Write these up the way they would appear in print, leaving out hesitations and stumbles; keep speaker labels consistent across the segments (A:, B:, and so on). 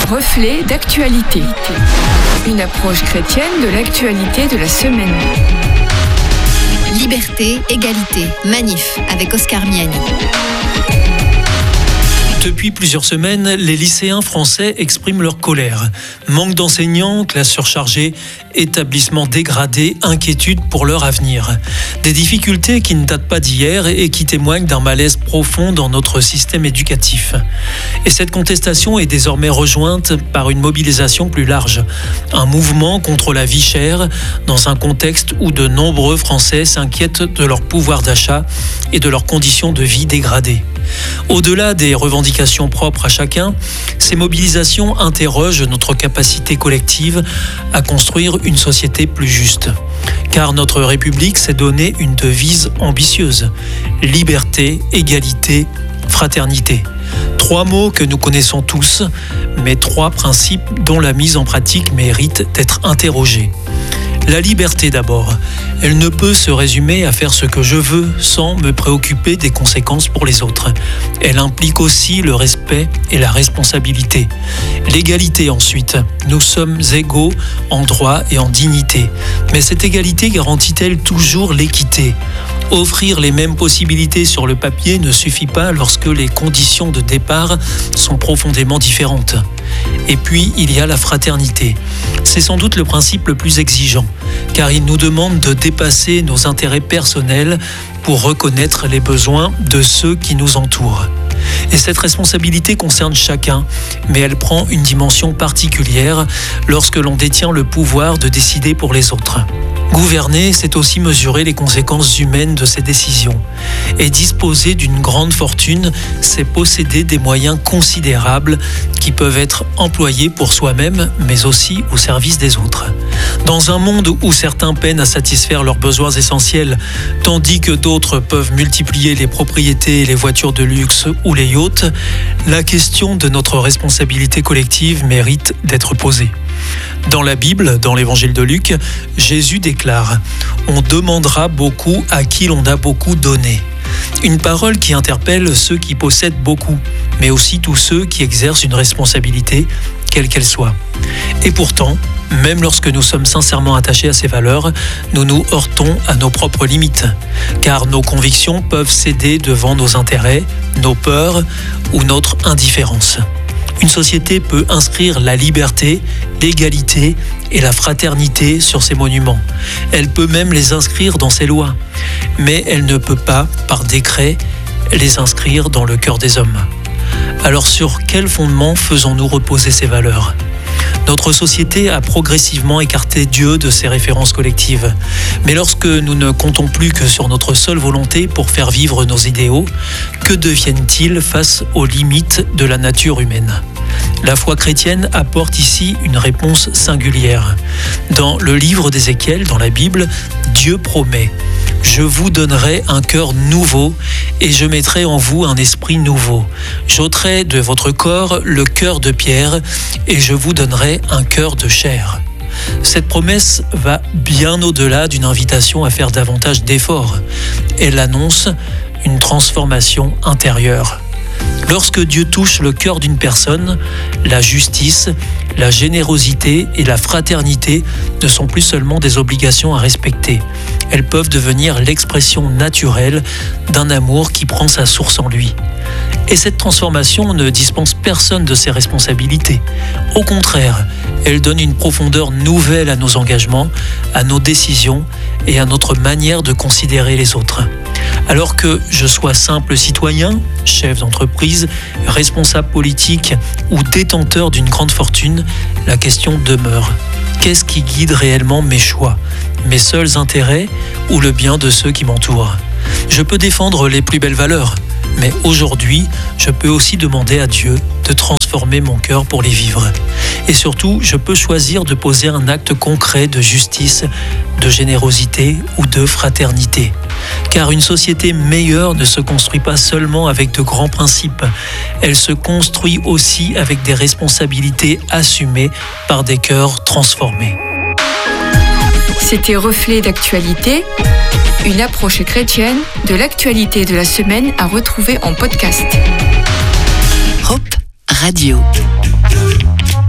A: Reflet d'actualité. Une approche chrétienne de l'actualité de la semaine.
B: Liberté, égalité, manif avec Oscar Miani.
C: Depuis plusieurs semaines, les lycéens français expriment leur colère. Manque d'enseignants, classes surchargées, établissements dégradés, inquiétude pour leur avenir. Des difficultés qui ne datent pas d'hier et qui témoignent d'un malaise profond dans notre système éducatif. Et cette contestation est désormais rejointe par une mobilisation plus large. Un mouvement contre la vie chère dans un contexte où de nombreux Français s'inquiètent de leur pouvoir d'achat et de leurs conditions de vie dégradées. Au-delà des revendications propres à chacun, ces mobilisations interrogent notre capacité collective à construire une société plus juste. Car notre République s'est donné une devise ambitieuse: liberté, égalité, fraternité. 3 mots que nous connaissons tous, mais 3 principes dont la mise en pratique mérite d'être interrogée. La liberté d'abord. Elle ne peut se résumer à faire ce que je veux sans me préoccuper des conséquences pour les autres. Elle implique aussi le respect et la responsabilité. L'égalité ensuite. Nous sommes égaux en droit et en dignité. Mais cette égalité garantit-elle toujours l'équité ? Offrir les mêmes possibilités sur le papier ne suffit pas lorsque les conditions de départ sont profondément différentes. Et puis, il y a la fraternité. C'est sans doute le principe le plus exigeant, car il nous demande de dépasser nos intérêts personnels pour reconnaître les besoins de ceux qui nous entourent. Et cette responsabilité concerne chacun, mais elle prend une dimension particulière lorsque l'on détient le pouvoir de décider pour les autres. Gouverner, c'est aussi mesurer les conséquences humaines de ses décisions. Et disposer d'une grande fortune, c'est posséder des moyens considérables qui peuvent être employés pour soi-même, mais aussi au service des autres. Dans un monde où certains peinent à satisfaire leurs besoins essentiels, tandis que d'autres peuvent multiplier les propriétés, les voitures de luxe ou les yachts, la question de notre responsabilité collective mérite d'être posée. Dans la Bible, dans l'évangile de Luc, Jésus déclare « On demandera beaucoup à qui l'on a beaucoup donné ». Une parole qui interpelle ceux qui possèdent beaucoup, mais aussi tous ceux qui exercent une responsabilité, quelle qu'elle soit. Et pourtant, même lorsque nous sommes sincèrement attachés à ces valeurs, nous nous heurtons à nos propres limites, car nos convictions peuvent céder devant nos intérêts, nos peurs ou notre indifférence. Une société peut inscrire la liberté, l'égalité et la fraternité sur ses monuments. Elle peut même les inscrire dans ses lois. Mais elle ne peut pas, par décret, les inscrire dans le cœur des hommes. Alors sur quel fondement faisons-nous reposer ces valeurs ? Notre société a progressivement écarté Dieu de ses références collectives. Mais lorsque nous ne comptons plus que sur notre seule volonté pour faire vivre nos idéaux, que deviennent-ils face aux limites de la nature humaine ? La foi chrétienne apporte ici une réponse singulière. Dans le livre d'Ézéchiel, dans la Bible, Dieu promet « Je vous donnerai un cœur nouveau et je mettrai en vous un esprit nouveau. J'ôterai de votre corps le cœur de pierre et je vous donnerai un cœur de chair. » Cette promesse va bien au-delà d'une invitation à faire davantage d'efforts. Elle annonce une transformation intérieure. Lorsque Dieu touche le cœur d'une personne, la justice, la générosité et la fraternité ne sont plus seulement des obligations à respecter. Elles peuvent devenir l'expression naturelle d'un amour qui prend sa source en lui. Et cette transformation ne dispense personne de ses responsabilités. Au contraire, elle donne une profondeur nouvelle à nos engagements, à nos décisions et à notre manière de considérer les autres. Alors que je sois simple citoyen, chef d'entreprise, responsable politique ou détenteur d'une grande fortune, la question demeure. Qu'est-ce qui guide réellement mes choix ? Mes seuls intérêts ou le bien de ceux qui m'entourent ? Je peux défendre les plus belles valeurs, mais aujourd'hui, je peux aussi demander à Dieu de transformer mon cœur pour les vivre. Et surtout, je peux choisir de poser un acte concret de justice, de générosité ou de fraternité. Car une société meilleure ne se construit pas seulement avec de grands principes, elle se construit aussi avec des responsabilités assumées par des cœurs transformés.
A: C'était Reflet d'actualité, une approche chrétienne de l'actualité de la semaine à retrouver en podcast.
B: Hope Radio.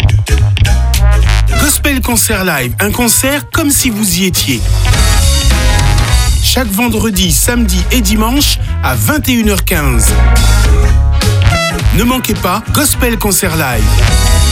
D: Gospel Concert Live, un concert comme si vous y étiez. Chaque vendredi, samedi et dimanche à 21h15. Ne manquez pas Gospel Concert Live.